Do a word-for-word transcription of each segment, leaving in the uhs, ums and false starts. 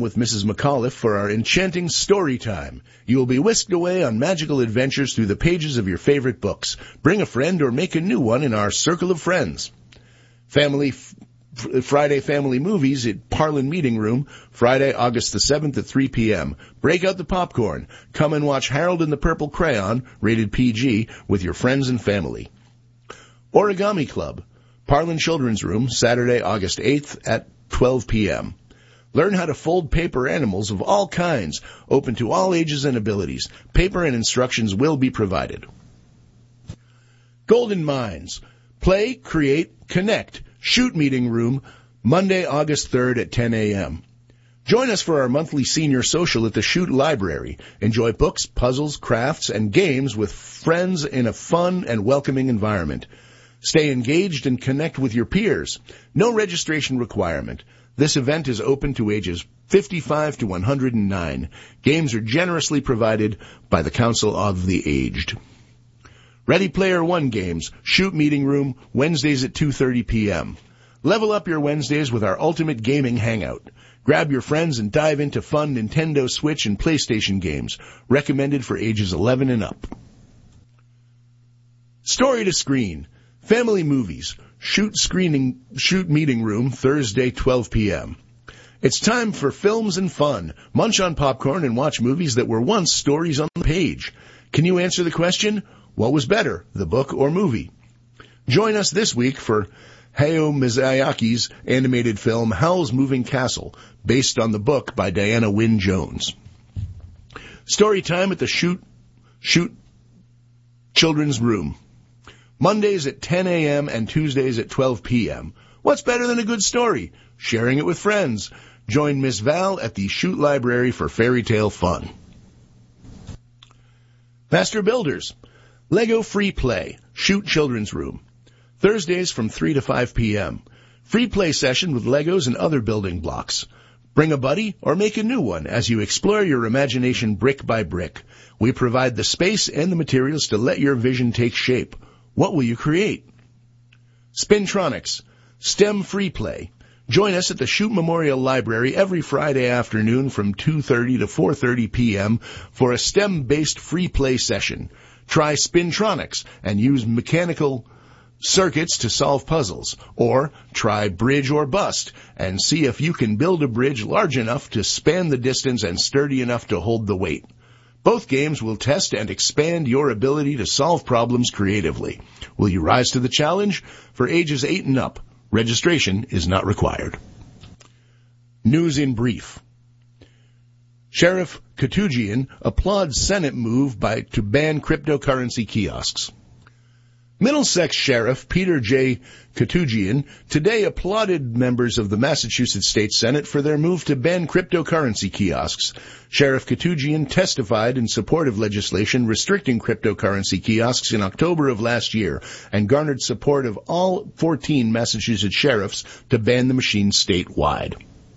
with Missus McAuliffe for our enchanting story time. You will be whisked away on magical adventures through the pages of your favorite books. Bring a friend or make a new one in our circle of friends. Family f- Friday Family Movies at Parlin Meeting Room, Friday, August the seventh at three p.m. Break out the popcorn. Come and watch Harold and the Purple Crayon, rated P G, with your friends and family. Origami Club, Parlin Children's Room, Saturday, August eighth at twelve p.m. Learn how to fold paper animals of all kinds, open to all ages and abilities. Paper and instructions will be provided. Golden Minds, Play, Create, Connect, Shoot Meeting Room, Monday, August third at ten a.m. Join us for our monthly senior social at the Shoot Library. Enjoy books, puzzles, crafts, and games with friends in a fun and welcoming environment. Stay engaged and connect with your peers. No registration requirement. This event is open to ages fifty-five to one hundred nine. Games are generously provided by the Council of the Aged. Ready Player One games, Shoot Meeting Room, Wednesdays at two thirty p.m. Level up your Wednesdays with our ultimate gaming hangout. Grab your friends and dive into fun Nintendo Switch and PlayStation games, recommended for ages eleven and up. Story to Screen, Family Movies, Shoot Screening, Shoot Meeting Room, Thursday, twelve p.m. It's time for films and fun. Munch on popcorn and watch movies that were once stories on the page. Can you answer the question? What was better, the book or movie? Join us this week for Hayao Miyazaki's animated film Howl's Moving Castle, based on the book by Diana Wynne Jones. Story time at the Shoot, Shoot Children's Room. Mondays at ten a.m. and Tuesdays at twelve p.m. What's better than a good story? Sharing it with friends. Join Miss Val at the Shoot Library for fairy tale fun. Master Builders, Lego Free Play, Shoot Children's Room. Thursdays from three to five p.m. Free play session with Legos and other building blocks. Bring a buddy or make a new one as you explore your imagination brick by brick. We provide the space and the materials to let your vision take shape. What will you create? Spintronics, STEM Free Play. Join us at the Shoot Memorial Library every Friday afternoon from two thirty to four thirty p.m. for a STEM-based free play session. Try Spintronics and use mechanical circuits to solve puzzles. Or try Bridge or Bust and see if you can build a bridge large enough to span the distance and sturdy enough to hold the weight. Both games will test and expand your ability to solve problems creatively. Will you rise to the challenge? For ages eight and up, registration is not required. News in brief. Sheriff Katugian applauds Senate move by to ban cryptocurrency kiosks. Middlesex Sheriff Peter J. Katugian today applauded members of the Massachusetts State Senate for their move to ban cryptocurrency kiosks. Sheriff Katugian testified in support of legislation restricting cryptocurrency kiosks in October of last year and garnered support of all fourteen Massachusetts sheriffs to ban the machines statewide.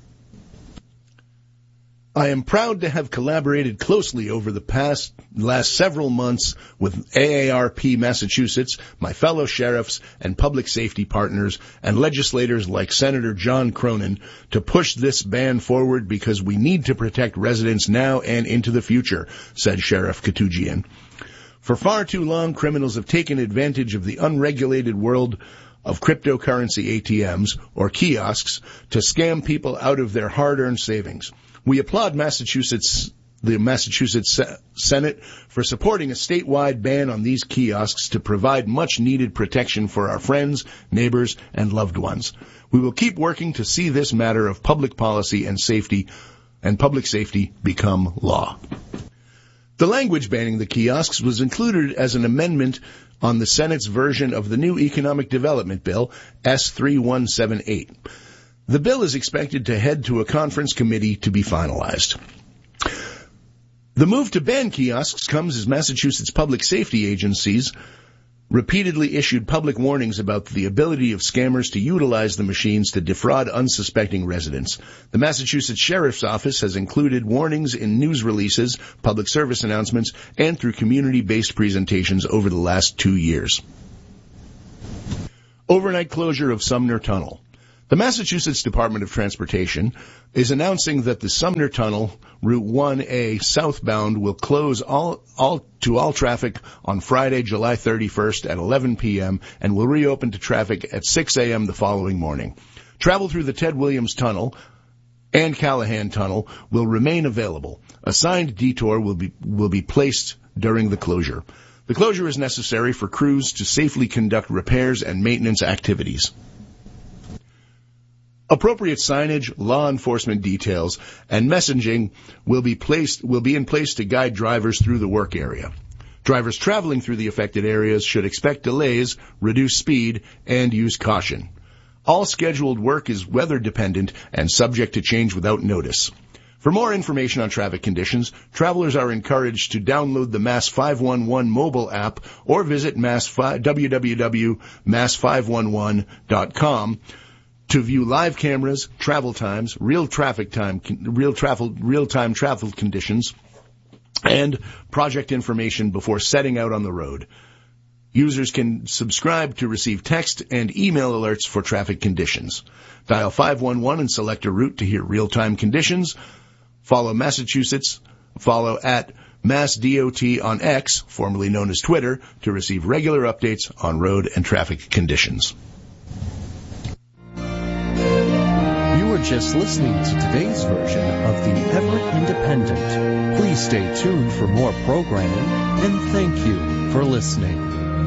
I am proud to have collaborated closely over the past last several months with A A R P Massachusetts, my fellow sheriffs and public safety partners, and legislators like Senator John Cronin to push this ban forward because we need to protect residents now and into the future, said Sheriff Katugian. For far too long, criminals have taken advantage of the unregulated world of cryptocurrency A T Ms, or kiosks, to scam people out of their hard-earned savings. We applaud Massachusetts, the Massachusetts Senate for supporting a statewide ban on these kiosks to provide much-needed protection for our friends, neighbors, and loved ones. We will keep working to see this matter of public policy and safety and public safety become law. The language banning the kiosks was included as an amendment on the Senate's version of the new Economic Development Bill, S three one seven eight. The bill is expected to head to a conference committee to be finalized. The move to ban kiosks comes as Massachusetts public safety agencies repeatedly issued public warnings about the ability of scammers to utilize the machines to defraud unsuspecting residents. The Massachusetts Sheriff's Office has included warnings in news releases, public service announcements, and through community-based presentations over the last two years. Overnight closure of Sumner Tunnel. The Massachusetts Department of Transportation is announcing that the Sumner Tunnel, Route one A southbound, will close all, all to all traffic on Friday, July thirty-first at eleven p.m. and will reopen to traffic at six a.m. the following morning. Travel through the Ted Williams Tunnel and Callahan Tunnel will remain available. A signed detour will be will be placed during the closure. The closure is necessary for crews to safely conduct repairs and maintenance activities. Appropriate signage, law enforcement details, and messaging will be placed will be in place to guide drivers through the work area. Drivers traveling through the affected areas should expect delays, reduce speed, and use caution. All scheduled work is weather dependent and subject to change without notice. For more information on traffic conditions, travelers are encouraged to download the Mass five one one mobile app or visit mass w w w dot mass five one one dot com to view live cameras, travel times, real traffic time, real travel, real-time travel conditions, and project information before setting out on the road. Users can subscribe to receive text and email alerts for traffic conditions. Dial five one one and select a route to hear real-time conditions. Follow Massachusetts, follow at MassDOT on X, formerly known as Twitter, to receive regular updates on road and traffic conditions. You were just listening to today's version of the Everett Independent. Please stay tuned for more programming, and thank you for listening.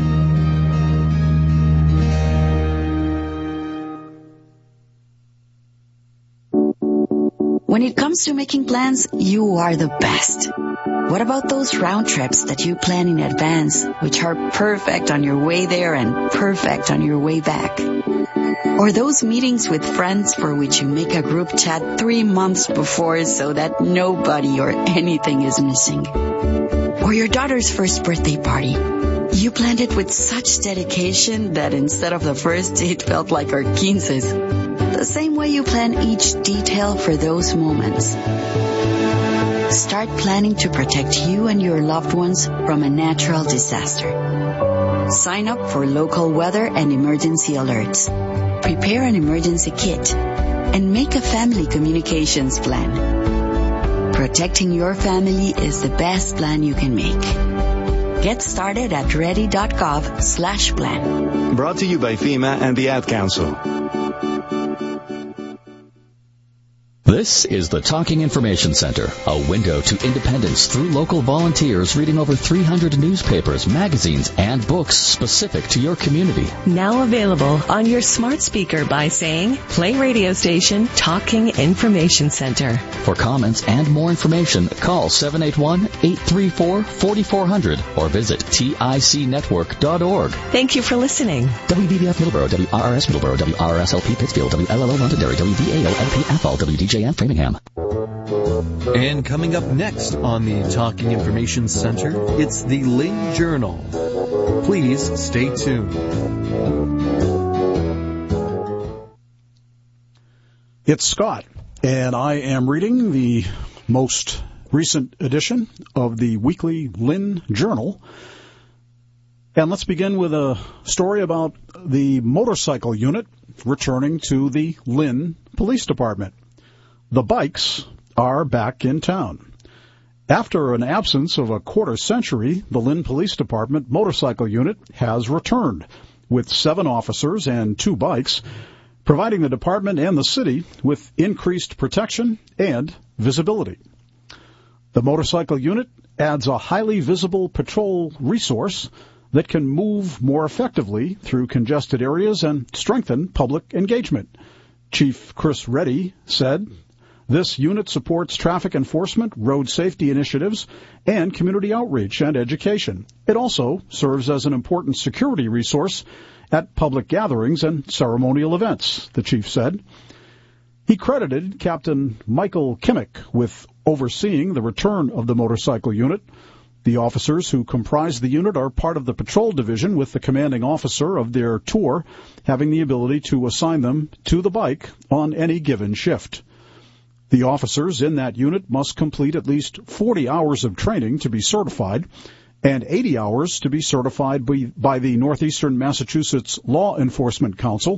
When it comes to making plans, you are the best. What about those round trips that you plan in advance, which are perfect on your way there and perfect on your way back? Or those meetings with friends for which you make a group chat three months before so that nobody or anything is missing? Or your daughter's first birthday party. You planned it with such dedication that instead of the first, it felt like our quinces. The same way you plan each detail for those moments. Start planning to protect you and your loved ones from a natural disaster. Sign up for local weather and emergency alerts. Prepare an emergency kit and make a family communications plan. Protecting your family is the best plan you can make. Get started at ready.gov slash plan. Brought to you by FEMA and the Ad Council. This is the Talking Information Center, a window to independence through local volunteers reading over three hundred newspapers, magazines, and books specific to your community. Now available on your smart speaker by saying, play radio station Talking Information Center. For comments and more information, call seven eight one, eight three four, four four zero zero or visit tic network dot org. Thank you for listening. W B B F Middleborough, W R R S Middleborough, W R R S L P Pittsfield, W L L O Londonderry, W V A O L P Athol, W D J M Framingham. And coming up next on the Talking Information Center, it's the Lynn Journal. Please stay tuned. It's Scott, and I am reading the most recent edition of the weekly Lynn Journal. And let's begin with a story about the motorcycle unit returning to the Lynn Police Department. The bikes are back in town. After an absence of a quarter century, the Lynn Police Department motorcycle unit has returned with seven officers and two bikes, providing the department and the city with increased protection and visibility. The motorcycle unit adds a highly visible patrol resource that can move more effectively through congested areas and strengthen public engagement. Chief Chris Reddy said, "This unit supports traffic enforcement, road safety initiatives, and community outreach and education. It also serves as an important security resource at public gatherings and ceremonial events," the chief said. He credited Captain Michael Kimmick with overseeing the return of the motorcycle unit. The officers who comprise the unit are part of the patrol division, with the commanding officer of their tour having the ability to assign them to the bike on any given shift. The officers in that unit must complete at least forty hours of training to be certified and eighty hours to be certified by, by the Northeastern Massachusetts Law Enforcement Council,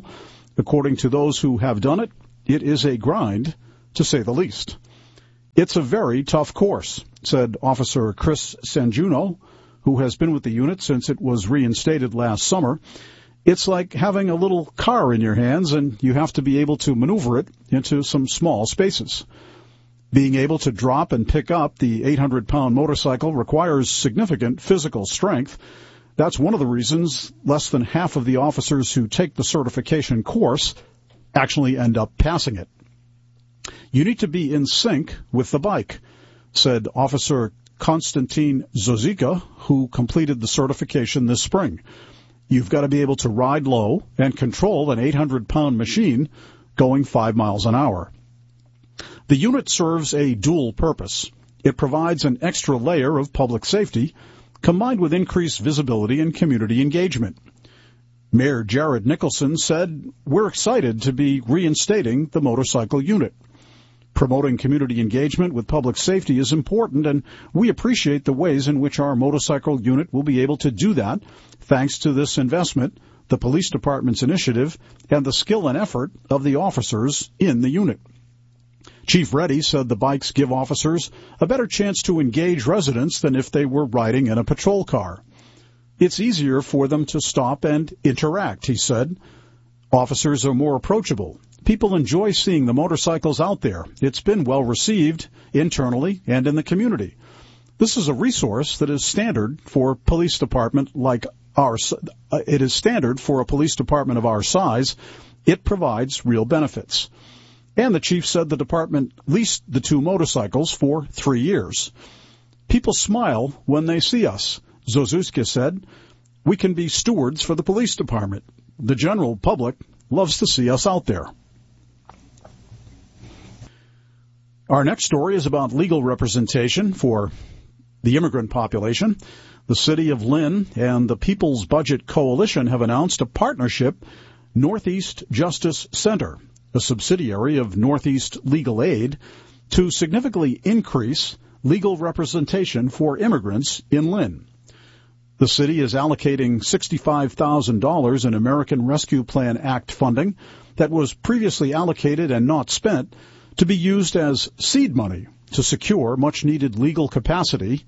According to those who have done it, it is a grind, to say the least. It's a very tough course, said Officer Chris Sanjuno, who has been with the unit since it was reinstated last summer. It's like having a little car in your hands, and you have to be able to maneuver it into some small spaces. Being able to drop and pick up the eight hundred pound motorcycle requires significant physical strength. That's one of the reasons less than half of the officers who take the certification course actually end up passing it. You need to be in sync with the bike, said Officer Konstantin Zozika, who completed the certification this spring. You've got to be able to ride low and control an eight hundred pound machine going five miles an hour. The unit serves a dual purpose. It provides an extra layer of public safety, combined with increased visibility and community engagement. Mayor Jared Nicholson said, "We're excited to be reinstating the motorcycle unit. Promoting community engagement with public safety is important, and we appreciate the ways in which our motorcycle unit will be able to do that thanks to this investment, the police department's initiative, and the skill and effort of the officers in the unit." Chief Reddy said the bikes give officers a better chance to engage residents than if they were riding in a patrol car. It's easier for them to stop and interact, he said. Officers are more approachable. People enjoy seeing the motorcycles out there. It's been well received internally and in the community. This is a resource that is standard for a police department like ours. It is standard for a police department of our size. It provides real benefits. And the chief said the department leased the two motorcycles for three years. People smile when they see us, Zozuska said. We can be stewards for the police department. The general public loves to see us out there. Our next story is about legal representation for the immigrant population. The city of Lynn and the People's Budget Coalition have announced a partnership, Northeast Justice Center, a subsidiary of Northeast Legal Aid, to significantly increase legal representation for immigrants in Lynn. The city is allocating sixty-five thousand dollars in American Rescue Plan Act funding that was previously allocated and not spent to be used as seed money to secure much-needed legal capacity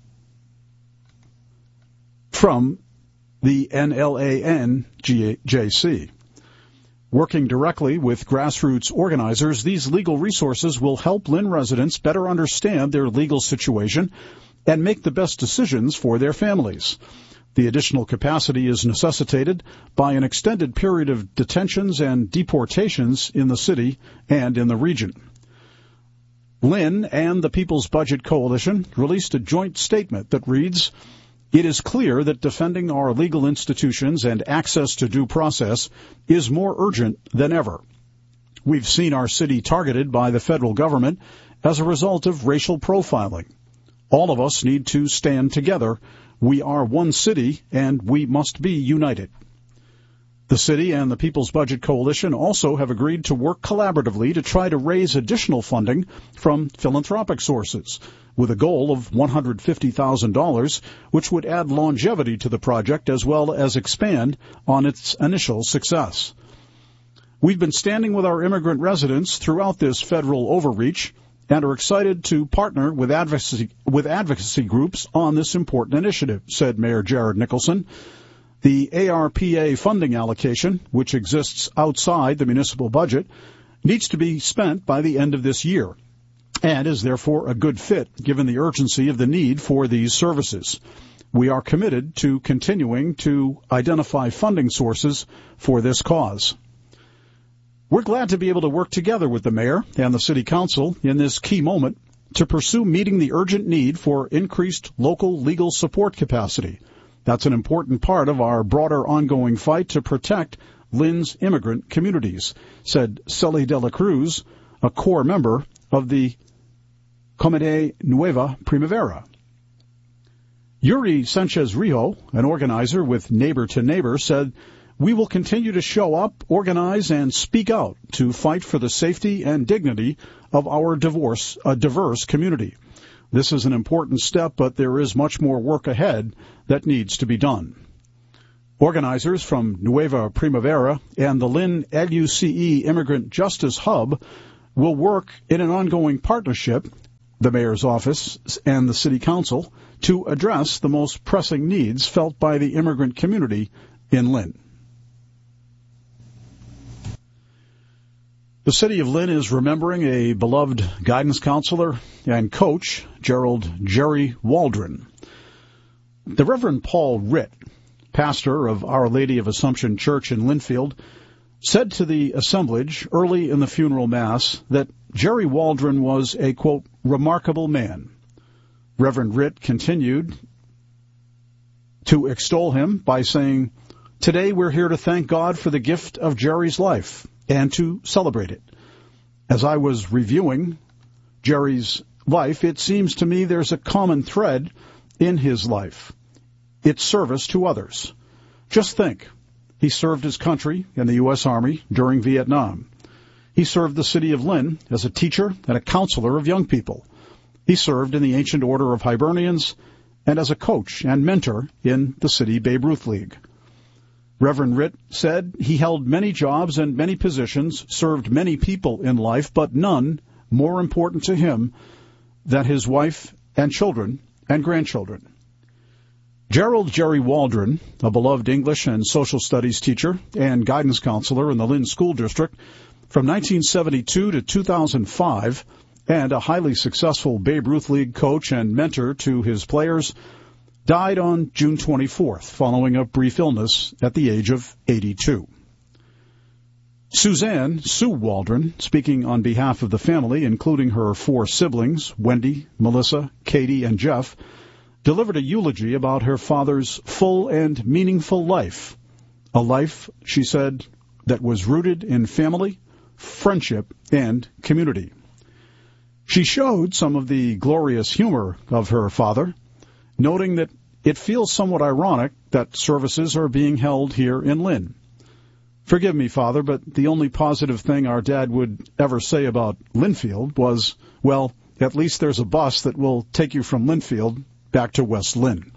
from the N L A N G J C. Working directly with grassroots organizers, these legal resources will help Lynn residents better understand their legal situation and make the best decisions for their families. The additional capacity is necessitated by an extended period of detentions and deportations in the city and in the region. Lynn and the People's Budget Coalition released a joint statement that reads, "It is clear that defending our legal institutions and access to due process is more urgent than ever. We've seen our city targeted by the federal government as a result of racial profiling. All of us need to stand together. We are one city, and we must be united." The city and the People's Budget Coalition also have agreed to work collaboratively to try to raise additional funding from philanthropic sources, with a goal of one hundred fifty thousand dollars, which would add longevity to the project as well as expand on its initial success. We've been standing with our immigrant residents throughout this federal overreach and are excited to partner with advocacy, with advocacy groups on this important initiative, said Mayor Jared Nicholson. The A R P A funding allocation, which exists outside the municipal budget, needs to be spent by the end of this year and is therefore a good fit given the urgency of the need for these services. We are committed to continuing to identify funding sources for this cause. We're glad to be able to work together with the mayor and the city council in this key moment to pursue meeting the urgent need for increased local legal support capacity. That's an important part of our broader ongoing fight to protect Lynn's immigrant communities, said Celi de la Cruz, a core member of the Comité Nueva Primavera. Yuri Sanchez-Rijo, an organizer with Neighbor to Neighbor, said, "We will continue to show up, organize, and speak out to fight for the safety and dignity of our divorce, a diverse community. This is an important step, but there is much more work ahead that needs to be done." Organizers from Nueva Primavera and the Lynn L U C E Immigrant Justice Hub will work in an ongoing partnership, the mayor's office and the city council, to address the most pressing needs felt by the immigrant community in Lynn. The city of Lynn is remembering a beloved guidance counselor and coach, Gerald Jerry Waldron. The Reverend Paul Ritt, pastor of Our Lady of Assumption Church in Linfield, said to the assemblage early in the funeral mass that Jerry Waldron was a, quote, remarkable man. Reverend Ritt continued to extol him by saying, "Today we're here to thank God for the gift of Jerry's life and to celebrate it. As I was reviewing Jerry's life, it seems to me there's a common thread in his life. It's service to others. Just think, he served his country in the U S Army during Vietnam. He served the city of Lynn as a teacher and a counselor of young people. He served in the Ancient Order of Hibernians and as a coach and mentor in the City Babe Ruth League." Reverend Ritt said he held many jobs and many positions, served many people in life, but none more important to him than his wife and children and grandchildren. Gerald Jerry Waldron, a beloved English and social studies teacher and guidance counselor in the Lynn School District from nineteen seventy-two to two thousand five, and a highly successful Babe Ruth League coach and mentor to his players, died on June twenty-fourth following a brief illness at the age of eighty-two. Suzanne Sue Waldron, speaking on behalf of the family, including her four siblings, Wendy, Melissa, Katie, and Jeff, delivered a eulogy about her father's full and meaningful life, a life, she said, that was rooted in family, friendship, and community. She showed some of the glorious humor of her father, noting that it feels somewhat ironic that services are being held here in Lynn. "Forgive me, Father, but the only positive thing our dad would ever say about Linfield was, well, at least there's a bus that will take you from Linfield back to West Lynn."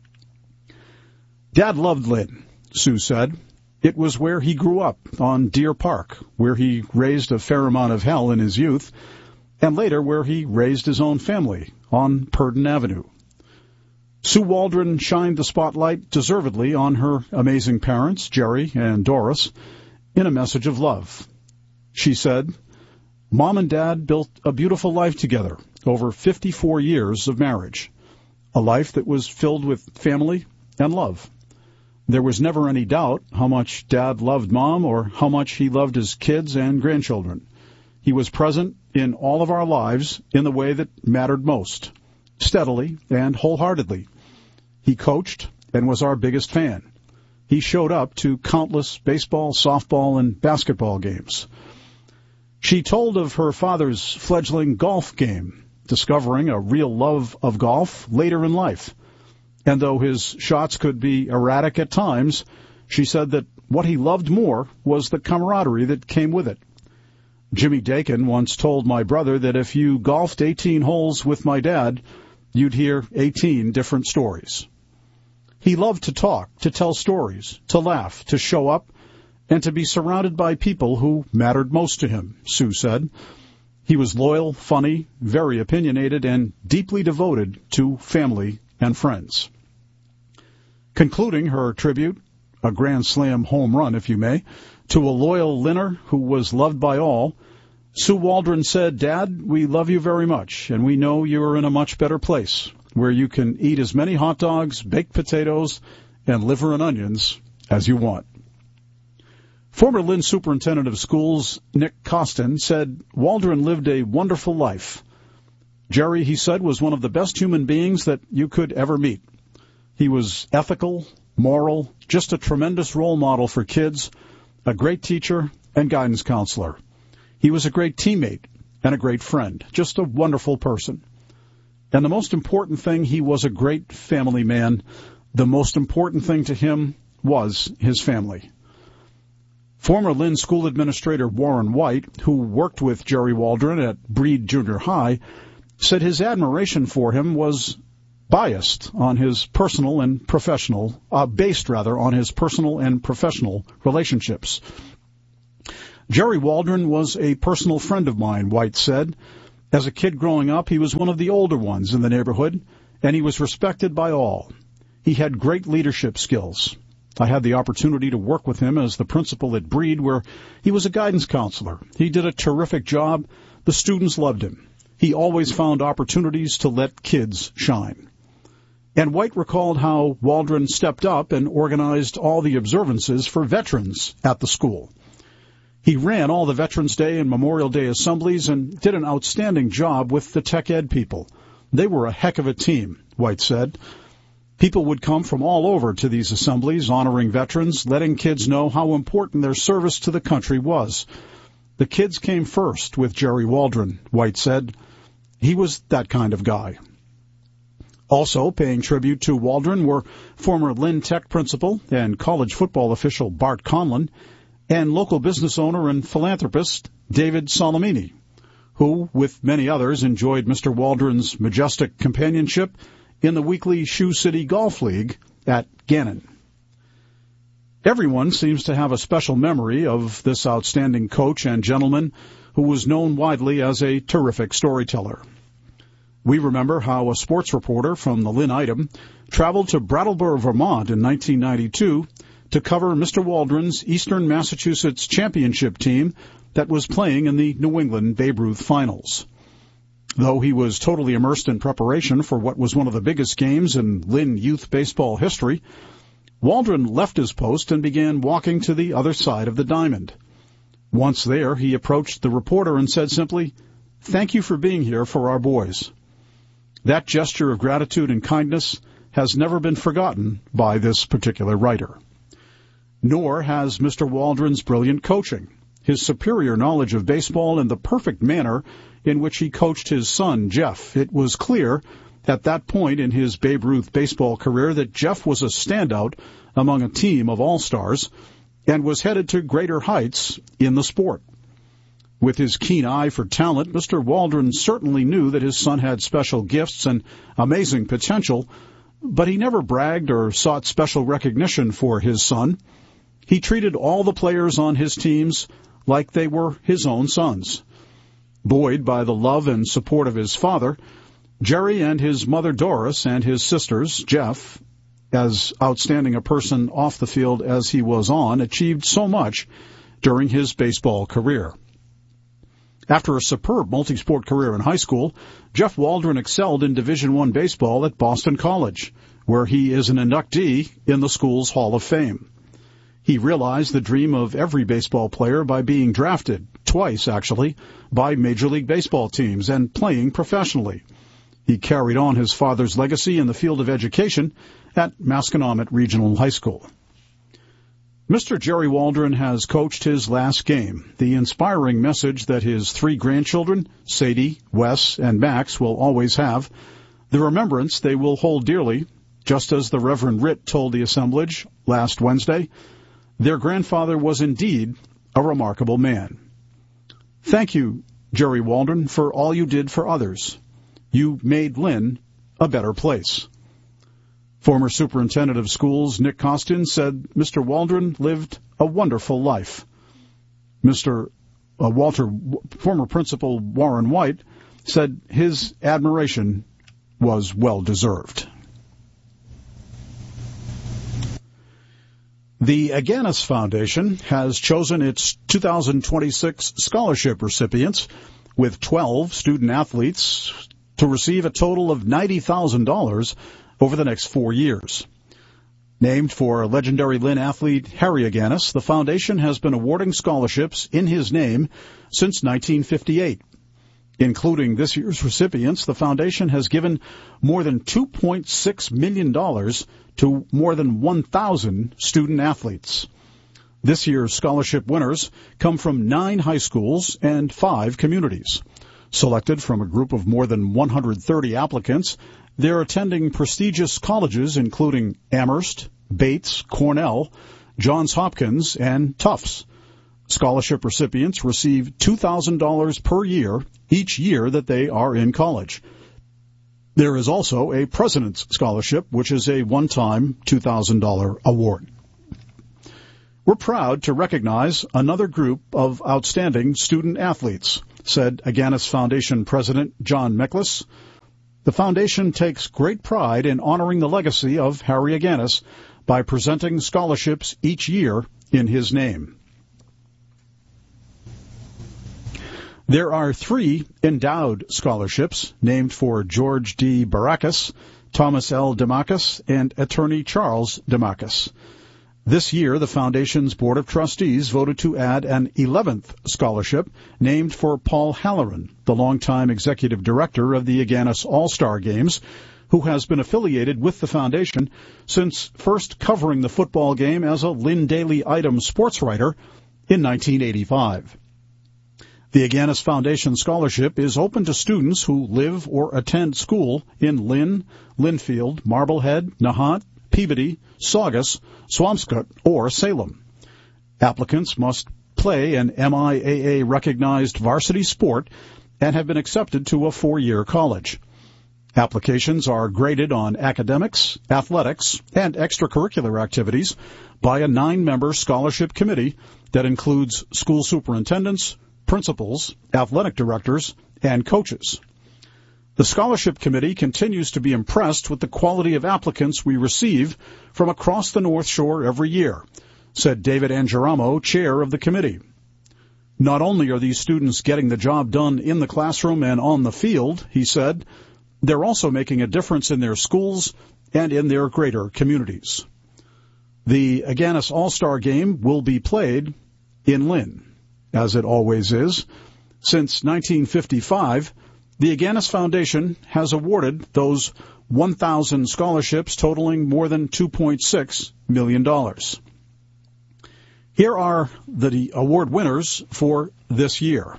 Dad loved Lynn, Sue said. It was where he grew up, on Deer Park, where he raised a fair amount of hell in his youth, and later where he raised his own family, on Purdon Avenue. Sue Waldron shined the spotlight deservedly on her amazing parents, Jerry and Doris, in a message of love. She said, "Mom and Dad built a beautiful life together over fifty-four years of marriage, a life that was filled with family and love. There was never any doubt how much Dad loved Mom or how much he loved his kids and grandchildren. He was present in all of our lives in the way that mattered most, steadily and wholeheartedly. He coached and was our biggest fan. He showed up to countless baseball, softball, and basketball games." She told of her father's fledgling golf game, discovering a real love of golf later in life. And though his shots could be erratic at times, she said that what he loved more was the camaraderie that came with it. "Jimmy Dakin once told my brother that if you golfed eighteen holes with my dad, you'd hear eighteen different stories." He loved to talk, to tell stories, to laugh, to show up, and to be surrounded by people who mattered most to him, Sue said. He was loyal, funny, very opinionated, and deeply devoted to family and friends. Concluding her tribute, a grand slam home run, if you may, to a loyal Linner who was loved by all, Sue Waldron said, "Dad, we love you very much, and we know you're in a much better place, where you can eat as many hot dogs, baked potatoes, and liver and onions as you want." Former Lynn Superintendent of Schools Nick Costin said Waldron lived a wonderful life. Jerry, he said, was one of the best human beings that you could ever meet. He was ethical, moral, just a tremendous role model for kids, a great teacher and guidance counselor. He was a great teammate and a great friend, just a wonderful person. And the most important thing, he was a great family man. The most important thing to him was his family. Former Lynn School Administrator Warren White, who worked with Jerry Waldron at Breed Junior High, said his admiration for him was biased on his personal and professional, uh, based rather, on his personal and professional relationships. Jerry Waldron was a personal friend of mine, White said. As a kid growing up, he was one of the older ones in the neighborhood, and he was respected by all. He had great leadership skills. I had the opportunity to work with him as the principal at Breed, where he was a guidance counselor. He did a terrific job. The students loved him. He always found opportunities to let kids shine. And White recalled how Waldron stepped up and organized all the observances for veterans at the school. He ran all the Veterans Day and Memorial Day assemblies and did an outstanding job with the tech ed people. They were a heck of a team, White said. People would come from all over to these assemblies honoring veterans, letting kids know how important their service to the country was. The kids came first with Jerry Waldron, White said. He was that kind of guy. Also paying tribute to Waldron were former Lynn Tech principal and college football official Bart Conlon and local business owner and philanthropist David Solomini, who, with many others, enjoyed Mister Waldron's majestic companionship in the weekly Shoe City Golf League at Gannon. Everyone seems to have a special memory of this outstanding coach and gentleman who was known widely as a terrific storyteller. We remember how a sports reporter from the Lynn Item traveled to Brattleboro, Vermont in nineteen ninety-two to cover Mister Waldron's Eastern Massachusetts championship team that was playing in the New England Babe Ruth Finals. Though he was totally immersed in preparation for what was one of the biggest games in Lynn youth baseball history, Waldron left his post and began walking to the other side of the diamond. Once there, he approached the reporter and said simply, "Thank you for being here for our boys." That gesture of gratitude and kindness has never been forgotten by this particular writer. Nor has Mister Waldron's brilliant coaching, his superior knowledge of baseball, and the perfect manner in which he coached his son, Jeff. It was clear at that point in his Babe Ruth baseball career that Jeff was a standout among a team of all-stars and was headed to greater heights in the sport. With his keen eye for talent, Mister Waldron certainly knew that his son had special gifts and amazing potential, but he never bragged or sought special recognition for his son. He treated all the players on his teams like they were his own sons. Buoyed by the love and support of his father, Jerry and his mother Doris and his sisters, Jeff, as outstanding a person off the field as he was on, achieved so much during his baseball career. After a superb multi-sport career in high school, Jeff Waldron excelled in Division I baseball at Boston College, where he is an inductee in the school's Hall of Fame. He realized the dream of every baseball player by being drafted, twice actually, by Major League Baseball teams and playing professionally. He carried on his father's legacy in the field of education at Masconomet Regional High School. Mister Jerry Waldron has coached his last game, the inspiring message that his three grandchildren, Sadie, Wes, and Max, will always have, the remembrance they will hold dearly, just as the Reverend Ritt told the assemblage last Wednesday. Their grandfather was indeed a remarkable man. Thank you, Jerry Waldron, for all you did for others. You made Lynn a better place. Former Superintendent of Schools Nick Costin said Mister Waldron lived a wonderful life. Mister Uh, Walter, former Principal Warren White, said his admiration was well-deserved. The Aganis Foundation has chosen its two thousand twenty-six scholarship recipients, with twelve student-athletes, to receive a total of ninety thousand dollars over the next four years. Named for legendary Lynn athlete Harry Aganis, the foundation has been awarding scholarships in his name since nineteen fifty-eight. Including this year's recipients, the foundation has given more than two point six million dollars to more than one thousand student-athletes. This year's scholarship winners come from nine high schools and five communities. Selected from a group of more than one hundred thirty applicants, they're attending prestigious colleges including Amherst, Bates, Cornell, Johns Hopkins, and Tufts. Scholarship recipients receive two thousand dollars per year each year that they are in college. There is also a President's Scholarship, which is a one-time two thousand dollars award. We're proud to recognize another group of outstanding student athletes, said Agganis Foundation President John Miklas. The foundation takes great pride in honoring the legacy of Harry Agganis by presenting scholarships each year in his name. There are three endowed scholarships named for George D. Barakis, Thomas L. DeMakis, and attorney Charles DeMakis. This year, the Foundation's Board of Trustees voted to add an eleventh scholarship named for Paul Halloran, the longtime executive director of the Agganis All-Star Games, who has been affiliated with the Foundation since first covering the football game as a Lynn Daily Item sports writer in nineteen eighty-five. The Agganis Foundation Scholarship is open to students who live or attend school in Lynn, Linfield, Marblehead, Nahant, Peabody, Saugus, Swampscott, or Salem. Applicants must play an M I A A-recognized varsity sport and have been accepted to a four-year college. Applications are graded on academics, athletics, and extracurricular activities by a nine-member scholarship committee that includes school superintendents, principals, athletic directors, and coaches. The scholarship committee continues to be impressed with the quality of applicants we receive from across the North Shore every year, said David Angeramo, chair of the committee. Not only are these students getting the job done in the classroom and on the field, he said, they're also making a difference in their schools and in their greater communities. The Agganis All-Star Game will be played in Lynn, as it always is. Since nineteen fifty-five, the Agganis Foundation has awarded those one thousand scholarships totaling more than two point six million dollars. Here are the award winners for this year.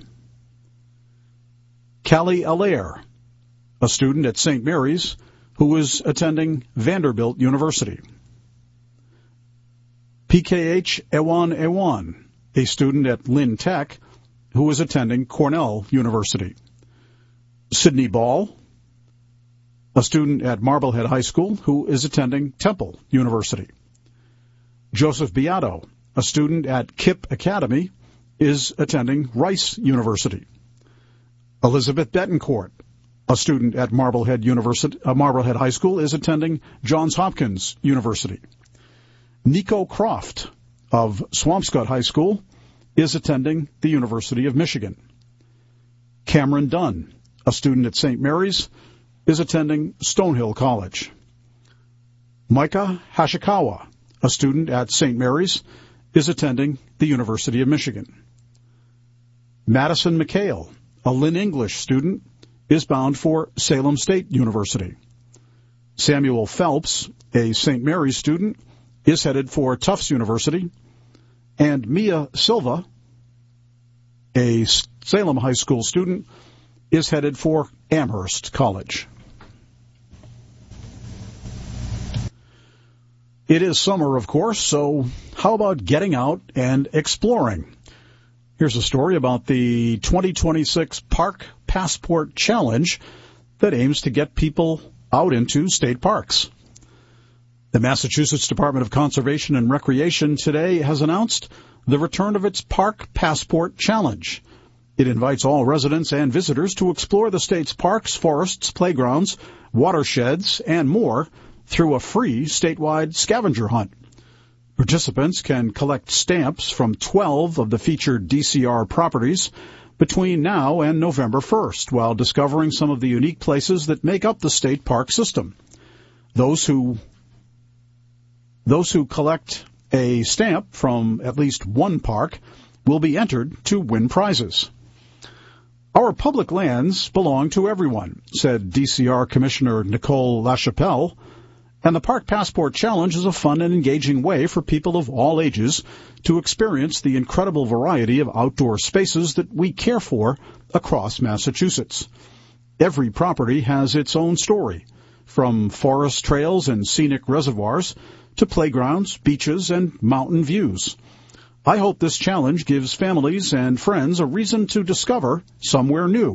Callie Allaire, a student at Saint Mary's who is attending Vanderbilt University. P K H Ewan Ewan, a student at Lynn Tech who is attending Cornell University. Sydney Ball, a student at Marblehead High School who is attending Temple University. Joseph Beato, a student at Kipp Academy, is attending Rice University. Elizabeth Betancourt, a student at Marblehead University, uh, Marblehead High School, is attending Johns Hopkins University. Nico Croft of Swampscott High School is attending the University of Michigan. Cameron Dunn, a student at Saint Mary's, is attending Stonehill College. Micah Hashikawa, a student at Saint Mary's, is attending the University of Michigan. Madison McHale, a Lynn English student, is bound for Salem State University. Samuel Phelps, a Saint Mary's student, is headed for Tufts University. And Mia Silva, a Salem High School student, is headed for Amherst College. It is summer, of course, so how about getting out and exploring? Here's a story about the twenty twenty-six Park Passport Challenge that aims to get people out into state parks. The Massachusetts Department of Conservation and Recreation today has announced the return of its Park Passport Challenge. It invites all residents and visitors to explore the state's parks, forests, playgrounds, watersheds, and more through a free statewide scavenger hunt. Participants can collect stamps from twelve of the featured D C R properties between now and November first, while discovering some of the unique places that make up the state park system. Those who Those who collect a stamp from at least one park will be entered to win prizes. Our public lands belong to everyone, said D C R Commissioner Nicole LaChapelle, and the Park Passport Challenge is a fun and engaging way for people of all ages to experience the incredible variety of outdoor spaces that we care for across Massachusetts. Every property has its own story, from forest trails and scenic reservoirs to playgrounds, beaches, and mountain views. I hope this challenge gives families and friends a reason to discover somewhere new,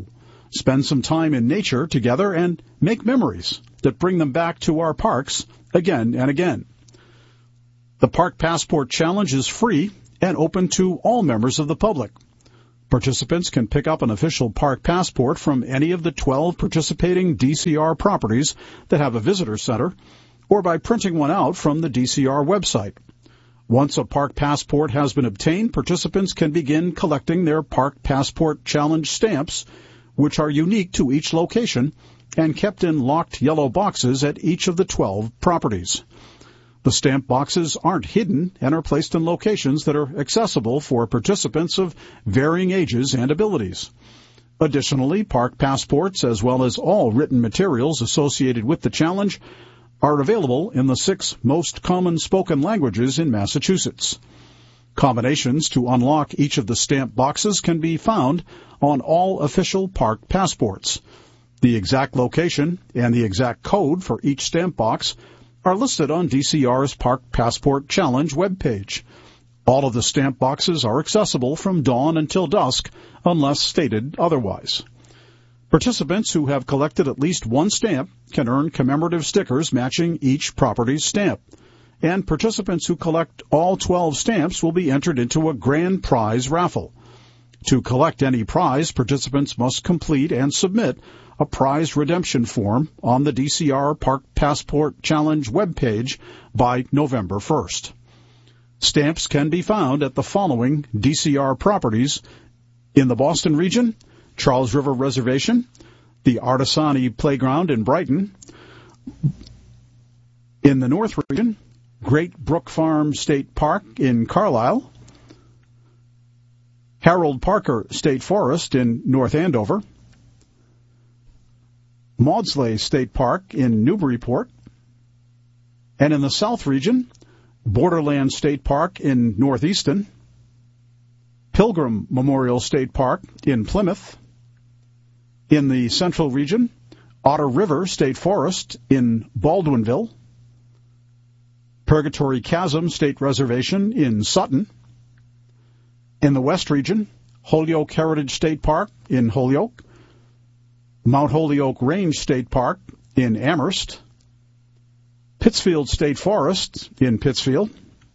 spend some time in nature together, and make memories that bring them back to our parks again and again. The Park Passport Challenge is free and open to all members of the public. Participants can pick up an official park passport from any of the twelve participating D C R properties that have a visitor center, or by printing one out from the D C R website. Once a park passport has been obtained, participants can begin collecting their Park Passport Challenge stamps, which are unique to each location and kept in locked yellow boxes at each of the twelve properties. The stamp boxes aren't hidden and are placed in locations that are accessible for participants of varying ages and abilities. Additionally, park passports, as well as all written materials associated with the challenge, are available in the six most common spoken languages in Massachusetts. Combinations to unlock each of the stamp boxes can be found on all official park passports. The exact location and the exact code for each stamp box are listed on D C R's Park Passport Challenge webpage. All of the stamp boxes are accessible from dawn until dusk, unless stated otherwise. Participants who have collected at least one stamp can earn commemorative stickers matching each property's stamp, and participants who collect all twelve stamps will be entered into a grand prize raffle. To collect any prize, participants must complete and submit a prize redemption form on the D C R Park Passport Challenge webpage by November first. Stamps can be found at the following D C R properties in the Boston region: Charles River Reservation, the Artisani Playground in Brighton. In the North region, Great Brook Farm State Park in Carlisle, Harold Parker State Forest in North Andover, Maudsley State Park in Newburyport, and in the South region, Borderland State Park in Northeaston, Pilgrim Memorial State Park in Plymouth. In the Central region, Otter River State Forest in Baldwinville, Purgatory Chasm State Reservation in Sutton. In the West region, Holyoke Heritage State Park in Holyoke, Mount Holyoke Range State Park in Amherst, Pittsfield State Forest in Pittsfield,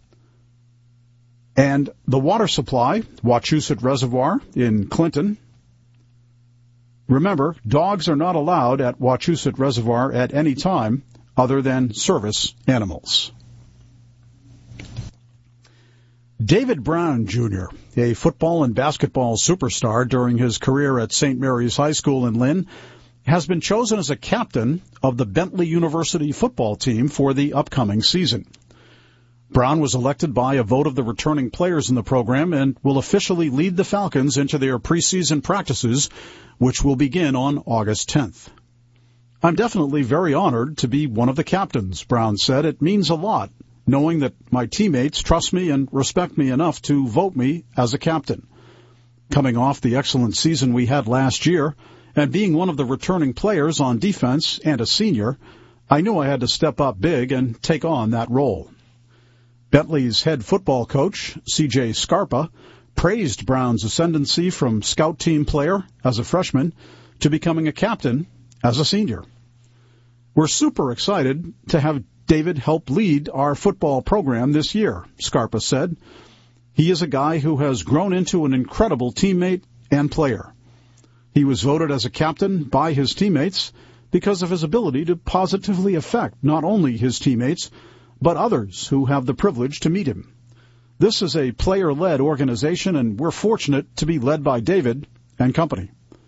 and the Water Supply, Wachusett Reservoir in Clinton. Remember, dogs are not allowed at Wachusett Reservoir at any time other than service animals. David Brown, Junior, a football and basketball superstar during his career at Saint Mary's High School in Lynn, has been chosen as a captain of the Bentley University football team for the upcoming season. Brown was elected by a vote of the returning players in the program and will officially lead the Falcons into their preseason practices, which will begin on August tenth. "I'm definitely very honored to be one of the captains," Brown said. "It means a lot, knowing that my teammates trust me and respect me enough to vote me as a captain. Coming off the excellent season we had last year, and being one of the returning players on defense and a senior, I knew I had to step up big and take on that role." Bentley's head football coach, C J Scarpa, praised Brown's ascendancy from scout team player as a freshman to becoming a captain as a senior. "We're super excited to have David help lead our football program this year," Scarpa said. "He is a guy who has grown into an incredible teammate and player. He was voted as a captain by his teammates because of his ability to positively affect not only his teammates, but others who have the privilege to meet him. This is a player-led organization, and we're fortunate to be led by David and company."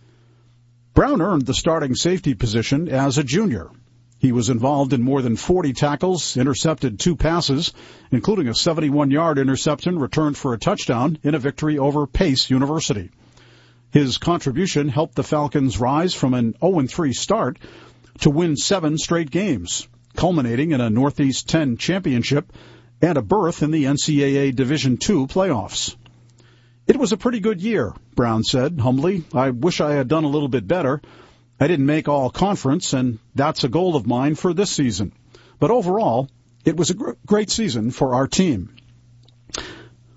Brown earned the starting safety position as a junior. He was involved in more than forty tackles, intercepted two passes, including a seventy-one-yard interception returned for a touchdown in a victory over Pace University. His contribution helped the Falcons rise from an oh and three start to win seven straight games, culminating in a Northeast ten championship and a berth in the N C double A Division two playoffs. "It was a pretty good year," Brown said humbly. "I wish I had done a little bit better. I didn't make all conference, and that's a goal of mine for this season. But overall, it was a gr- great season for our team."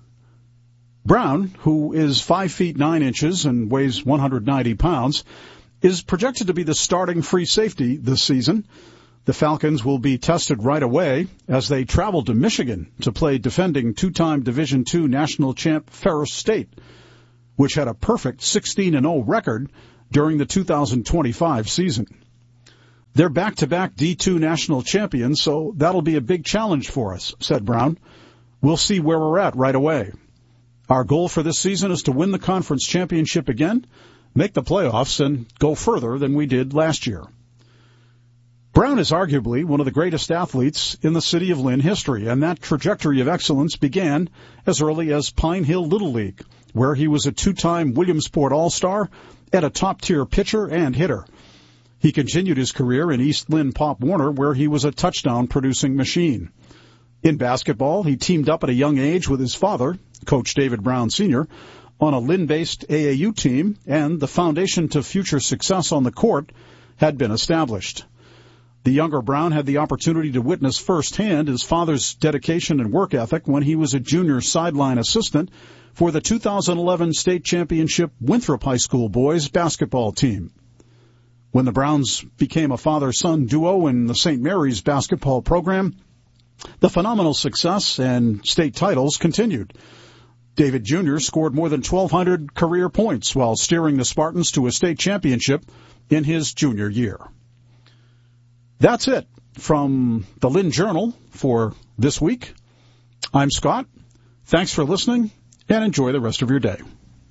Brown, who is five feet nine inches and weighs one hundred ninety pounds, is projected to be the starting free safety this season. The Falcons will be tested right away as they travel to Michigan to play defending two-time Division two national champ Ferris State, which had a perfect sixteen and oh record during the two thousand twenty-five season. They're back-to-back D two national champions, so that'll be a big challenge for us, said Brown. We'll see where we're at right away. Our goal for this season is to win the conference championship again, make the playoffs, and go further than we did last year. Brown is arguably one of the greatest athletes in the city of Lynn history, and that trajectory of excellence began as early as Pine Hill Little League, where he was a two-time Williamsport All-Star and a top-tier pitcher and hitter. He continued his career in East Lynn Pop Warner, where he was a touchdown-producing machine. In basketball, he teamed up at a young age with his father, Coach David Brown Senior, on a Lynn-based A A U team, and the foundation to future success on the court had been established. The younger Brown had the opportunity to witness firsthand his father's dedication and work ethic when he was a junior sideline assistant for the two thousand eleven state championship Winthrop High School boys basketball team. When the Browns became a father-son duo in the Saint Mary's basketball program, the phenomenal success and state titles continued. David Junior scored more than twelve hundred career points while steering the Spartans to a state championship in his junior year. That's it from the Lynn Journal for this week. I'm Scott. Thanks for listening, and enjoy the rest of your day.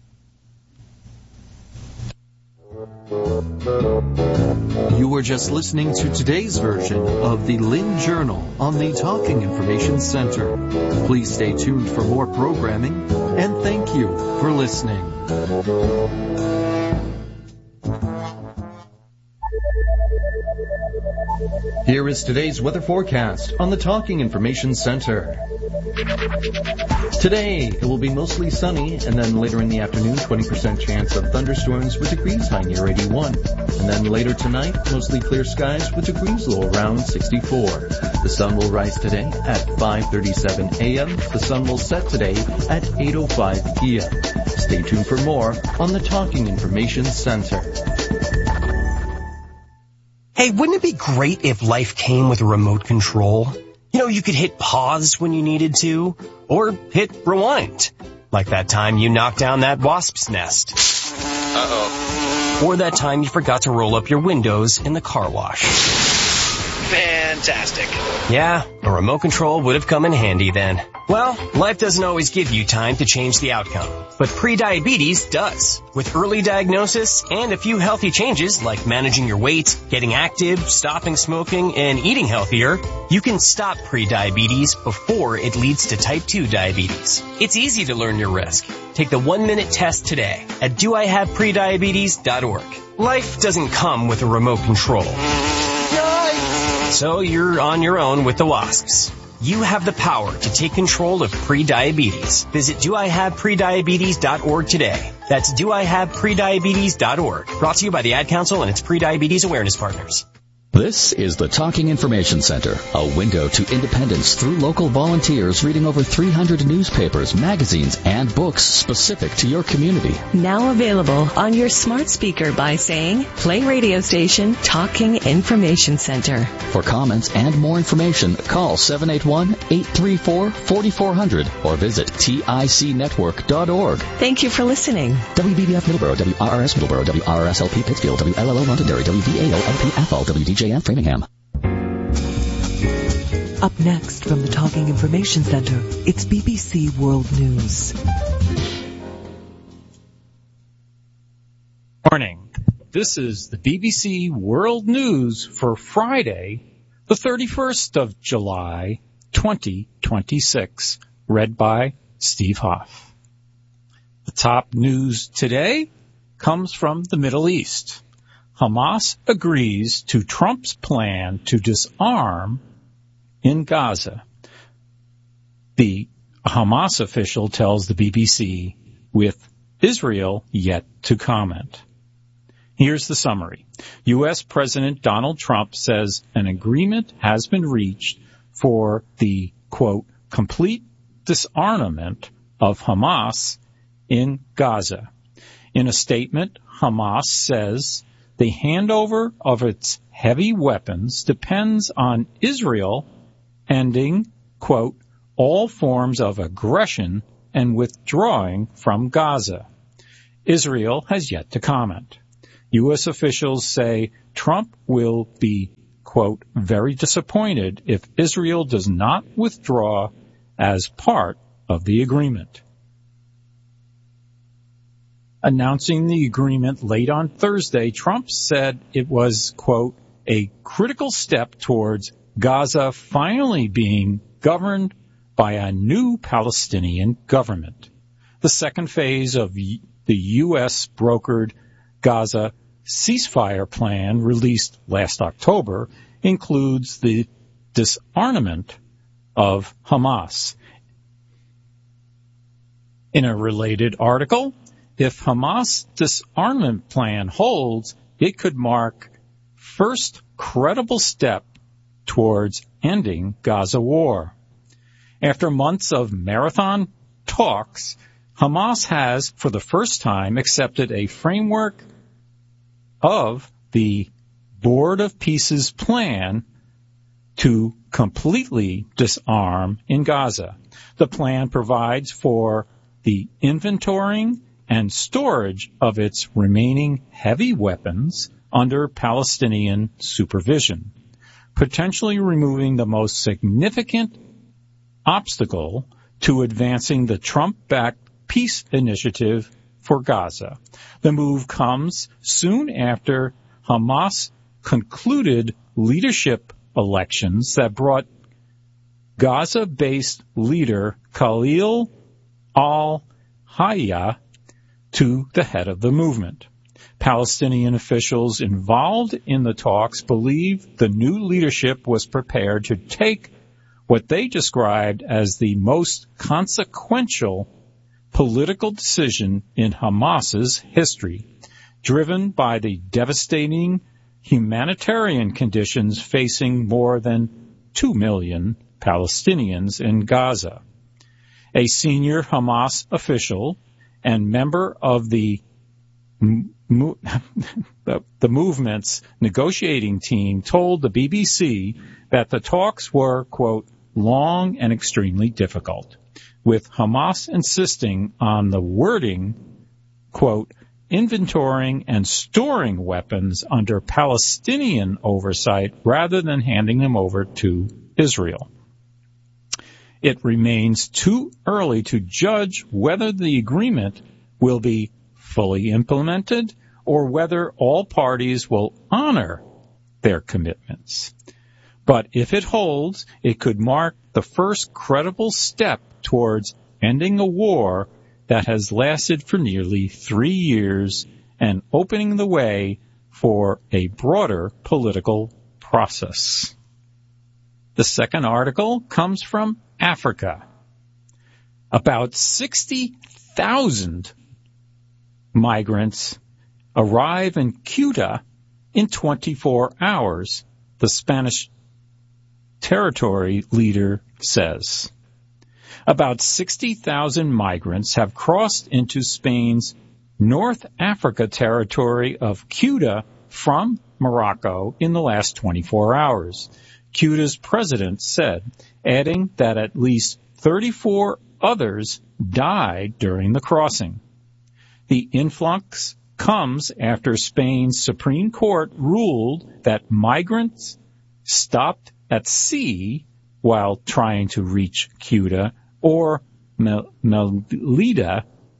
You were just listening to today's version of the Lynn Journal on the Talking Information Center. Please stay tuned for more programming, and thank you for listening. Here is today's weather forecast on the Talking Information Center. Today, it will be mostly sunny, and then later in the afternoon, twenty percent chance of thunderstorms with degrees high near eighty-one. And then later tonight, mostly clear skies with degrees low around sixty-four. The sun will rise today at five thirty-seven a.m. The sun will set today at eight oh five p.m. Stay tuned for more on the Talking Information Center. Hey, wouldn't it be great if life came with a remote control? You know, you could hit pause when you needed to, or hit rewind. Like that time you knocked down that wasp's nest. Uh-oh. Or that time you forgot to roll up your windows in the car wash. Fantastic. Yeah, a remote control would have come in handy then. Well, life doesn't always give you time to change the outcome, but prediabetes does. With early diagnosis and a few healthy changes like managing your weight, getting active, stopping smoking, and eating healthier, you can stop prediabetes before it leads to type two diabetes. It's easy to learn your risk. Take the one-minute test today at do I have prediabetes dot org. Life doesn't come with a remote control. So you're on your own with the wasps. You have the power to take control of prediabetes. Visit do I have prediabetes dot org today. That's do I have prediabetes dot org. Brought to you by the Ad Council and its Prediabetes Awareness Partners. This is the Talking Information Center, a window to independence through local volunteers reading over three hundred newspapers, magazines, and books specific to your community. Now available on your smart speaker by saying, play radio station Talking Information Center. For comments and more information, call seven eight one, eight three four, four four zero zero or visit tic network dot org. Thank you for listening. W B B F Middleborough, W R R S Middleborough, W R R S L P Pittsfield, W L L O Londonderry, W V A O L P Athol, W D J M Framingham. Up next from the Talking Information Center, it's B B C World News. Morning. This is the B B C World News for Friday, the thirty-first of July, twenty twenty-six, read by Steve Hoff. The top news today comes from the Middle East. Hamas agrees to Trump's plan to disarm in Gaza. The Hamas official tells the B B C, with Israel yet to comment. Here's the summary. U S. President Donald Trump says an agreement has been reached for the, quote, complete disarmament of Hamas in Gaza. In a statement, Hamas says the handover of its heavy weapons depends on Israel ending, quote, all forms of aggression and withdrawing from Gaza. Israel has yet to comment. U S officials say Trump will be, quote, very disappointed if Israel does not withdraw as part of the agreement. Announcing the agreement late on Thursday, Trump said it was, quote, a critical step towards Gaza finally being governed by a new Palestinian government. The second phase of the U S brokered Gaza ceasefire plan released last October includes the disarmament of Hamas. In a related article, if Hamas disarmament plan holds, it could mark first credible step towards ending Gaza war. After months of marathon talks, Hamas has, for the first time, accepted a framework of the Board of Peace's plan to completely disarm in Gaza. The plan provides for the inventorying and storage of its remaining heavy weapons under Palestinian supervision, potentially removing the most significant obstacle to advancing the Trump-backed peace initiative for Gaza. The move comes soon after Hamas concluded leadership elections that brought Gaza-based leader Khalil al-Hayya to the head of the movement. Palestinian officials involved in the talks believe the new leadership was prepared to take what they described as the most consequential political decision in Hamas's history, driven by the devastating humanitarian conditions facing more than two million Palestinians in Gaza. A senior Hamas official and member of the Mo- the, the movement's negotiating team told the B B C that the talks were, quote, long and extremely difficult, with Hamas insisting on the wording, quote, inventorying and storing weapons under Palestinian oversight rather than handing them over to Israel. It remains too early to judge whether the agreement will be fully implemented or whether all parties will honor their commitments. But if it holds, it could mark the first credible step towards ending a war that has lasted for nearly three years and opening the way for a broader political process. The second article comes from Africa. About sixty thousand migrants arrive in Ceuta in twenty-four hours, the Spanish territory leader says. About sixty thousand migrants have crossed into Spain's North Africa territory of Ceuta from Morocco in the last twenty-four hours, Ceuta's president said, adding that at least thirty-four others died during the crossing. The influx comes after Spain's Supreme Court ruled that migrants stopped at sea while trying to reach Ceuta or Mel- Melilla,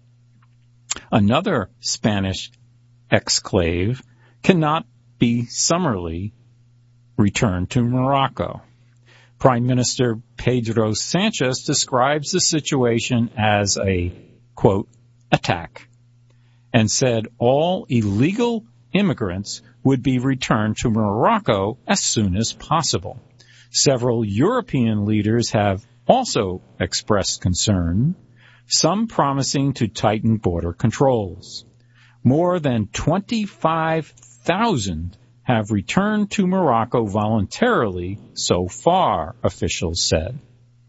another Spanish exclave, cannot be summarily returned to Morocco. Prime Minister Pedro Sanchez describes the situation as a, quote, attack, and said all illegal immigrants would be returned to Morocco as soon as possible. Several European leaders have also expressed concern, some promising to tighten border controls. More than twenty-five thousand have returned to Morocco voluntarily so far, officials said.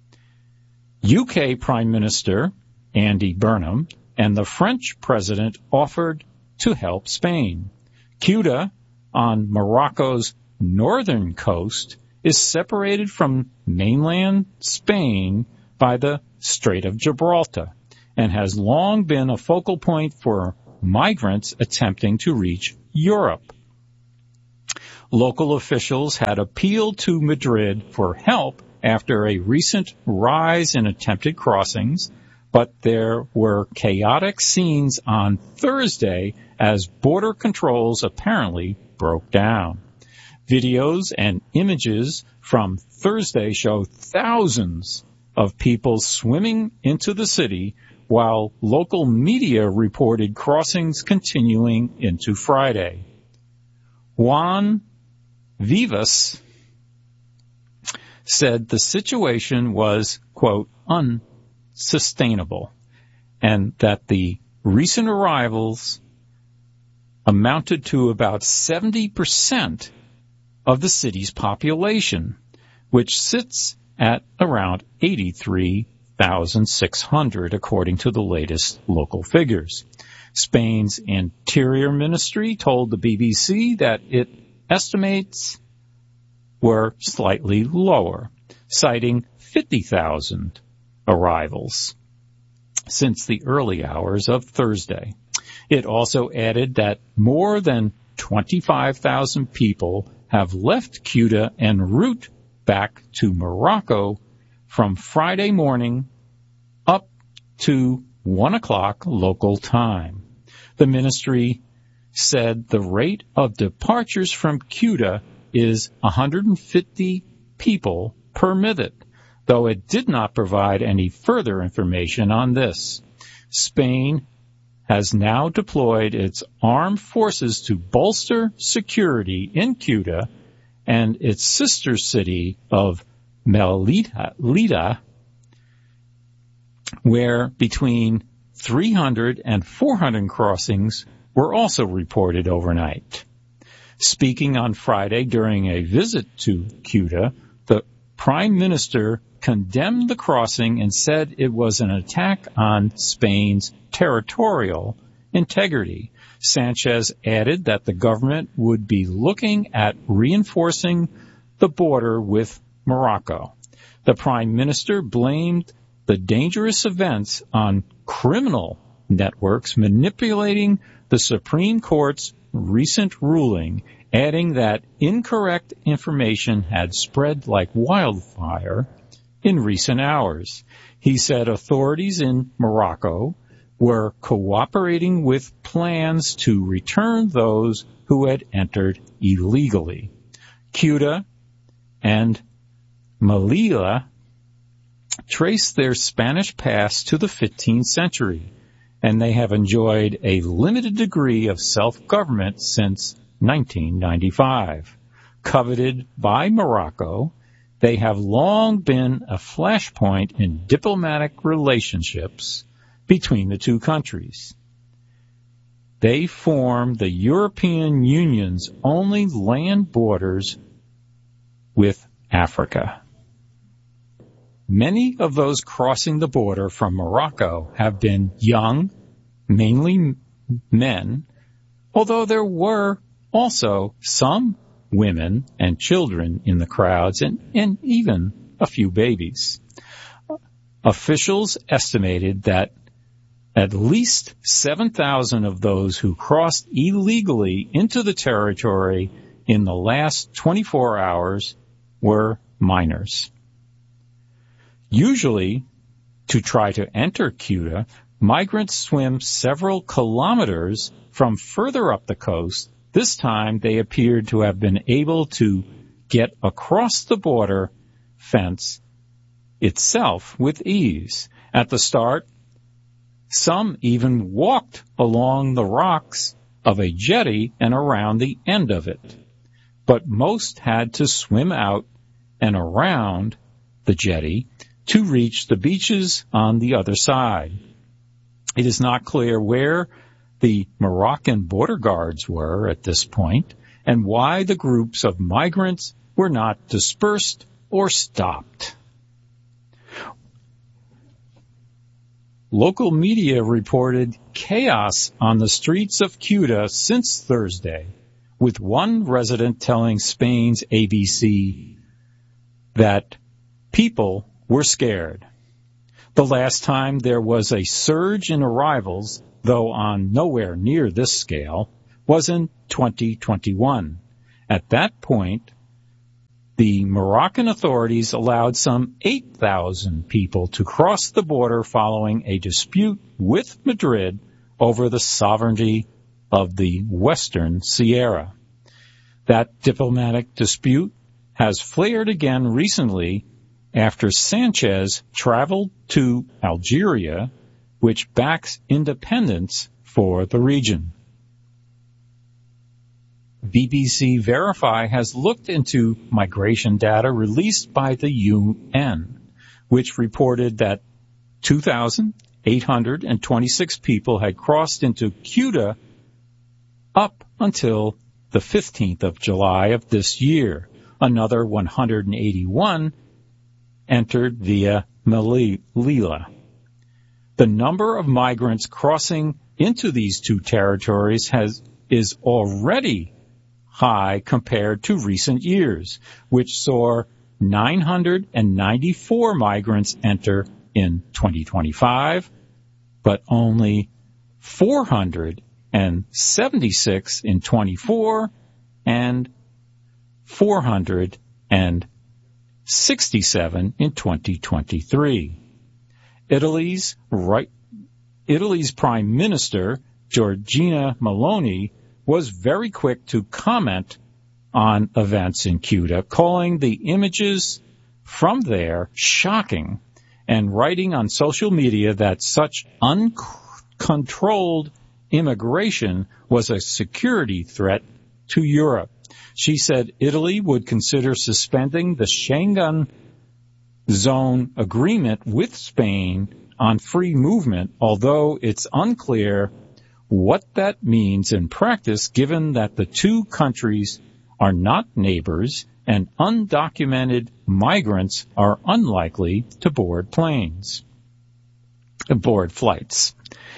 U K Prime Minister Andy Burnham and the French president offered to help Spain. Ceuta, on Morocco's northern coast, is separated from mainland Spain by the Strait of Gibraltar and has long been a focal point for migrants attempting to reach Europe. Local officials had appealed to Madrid for help after a recent rise in attempted crossings, but there were chaotic scenes on Thursday as border controls apparently broke down. Videos and images from Thursday show thousands of people swimming into the city, while local media reported crossings continuing into Friday. Juan Vivas said the situation was, quote, unsustainable, and that the recent arrivals amounted to about seventy percent of the city's population, which sits at around eighty-three thousand six hundred, according to the latest local figures. Spain's Interior Ministry told the B B C that it estimates were slightly lower, citing fifty thousand arrivals since the early hours of Thursday. It also added that more than twenty-five thousand people have left Ceuta en route back to Morocco from Friday morning up to one o'clock local time. The ministry said the rate of departures from Ceuta is one hundred fifty people per minute, though it did not provide any further information on this. Spain has now deployed its armed forces to bolster security in Ceuta and its sister city of Melilla, where between three hundred and four hundred crossings were also reported overnight. Speaking on Friday during a visit to Ceuta, the Prime Minister condemned the crossing and said it was an attack on Spain's territorial integrity. Sanchez added that the government would be looking at reinforcing the border with Morocco. The Prime Minister blamed the dangerous events on criminal networks manipulating the Supreme Court's recent ruling, adding that incorrect information had spread like wildfire in recent hours. He said authorities in Morocco were cooperating with plans to return those who had entered illegally. Ceuta and Melilla trace their Spanish past to the fifteenth century, and they have enjoyed a limited degree of self-government since nineteen ninety-five. Coveted by Morocco, they have long been a flashpoint in diplomatic relationships between the two countries. They form the European Union's only land borders with Africa. Many of those crossing the border from Morocco have been young, mainly men, although there were also some women and children in the crowds, and, and even a few babies. Officials estimated that at least seven thousand of those who crossed illegally into the territory in the last twenty-four hours were minors. Usually, to try to enter Ceuta, migrants swim several kilometers from further up the coast. This time, they appeared to have been able to get across the border fence itself with ease. At the start, some even walked along the rocks of a jetty and around the end of it. But most had to swim out and around the jetty to reach the beaches on the other side. It is not clear where the Moroccan border guards were at this point and why the groups of migrants were not dispersed or stopped. Local media reported chaos on the streets of Ceuta since Thursday, with one resident telling Spain's A B C that people were scared. The last time there was a surge in arrivals, though on nowhere near this scale, was in twenty twenty-one. At that point, the Moroccan authorities allowed some eight thousand people to cross the border following a dispute with Madrid over the sovereignty of the Western Sahara. That diplomatic dispute has flared again recently after Sanchez traveled to Algeria, which backs independence for the region. B B C Verify has looked into migration data released by the U N, which reported that two thousand eight hundred twenty-six people had crossed into Ceuta up until the fifteenth of July of this year. Another one hundred eighty-one entered via Melilla. The number of migrants crossing into these two territories has is already high compared to recent years, which saw nine hundred ninety-four migrants enter in twenty twenty-five, but only four hundred seventy-six in twenty-four and four hundred sixty-seven in twenty twenty-three. Italy's right, Italy's Prime Minister, Giorgia Meloni, was very quick to comment on events in Ceuta, calling the images from there shocking and writing on social media that such uncontrolled immigration was a security threat to Europe. She said Italy would consider suspending the Schengen zone agreement with Spain on free movement, although it's unclear what that means in practice, given that the two countries are not neighbors and undocumented migrants are unlikely to board planes, board flights.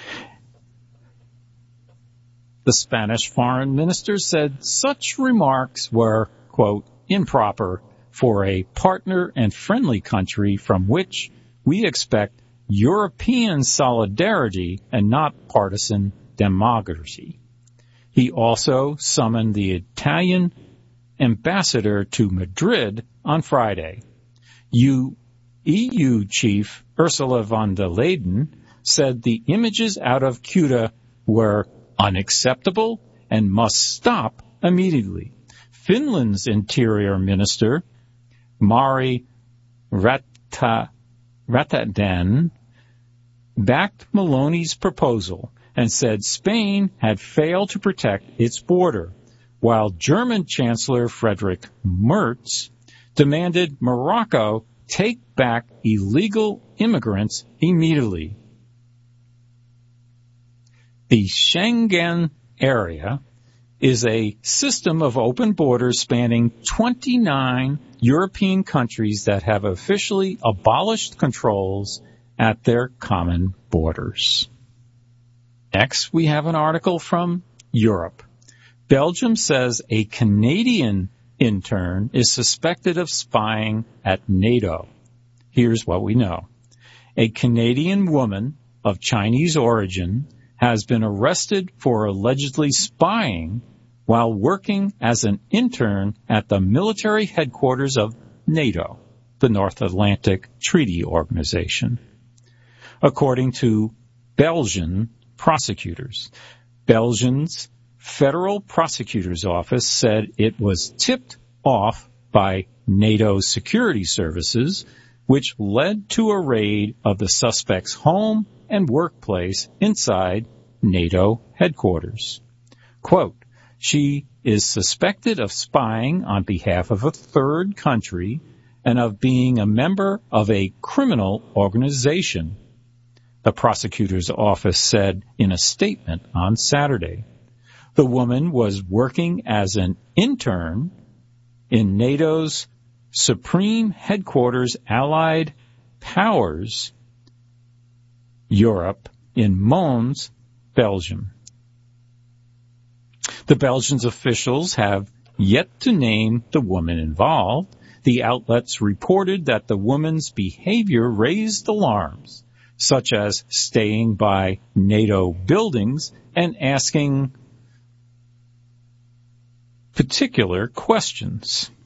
The Spanish foreign minister said such remarks were, quote, improper for a partner and friendly country from which we expect European solidarity and not partisan democracy. He also summoned the Italian ambassador to Madrid on Friday. E U chief Ursula von der Leyen said the images out of Ceuta were unacceptable and must stop immediately. Finland's interior minister, Mari Rata, Ratanen, backed Meloni's proposal and said Spain had failed to protect its border, while German Chancellor Friedrich Merz demanded Morocco take back illegal immigrants immediately. The Schengen area is a system of open borders spanning twenty-nine European countries that have officially abolished controls at their common borders. Next, we have an article from Europe. Belgium says a Canadian intern is suspected of spying at NATO. Here's what we know. A Canadian woman of Chinese origin has been arrested for allegedly spying while working as an intern at the military headquarters of NATO, the North Atlantic Treaty Organization. According to Belgian prosecutors, Belgium's Federal Prosecutor's Office said it was tipped off by NATO security services, which led to a raid of the suspect's home and workplace inside NATO headquarters. Quote, she is suspected of spying on behalf of a third country and of being a member of a criminal organization, the prosecutor's office said in a statement on Saturday. The woman was working as an intern in NATO's Supreme Headquarters Allied Powers Europe in Mons, Belgium. The Belgian officials have yet to name the woman involved. The outlets reported that the woman's behavior raised alarms, such as staying by NATO buildings and asking particular questions.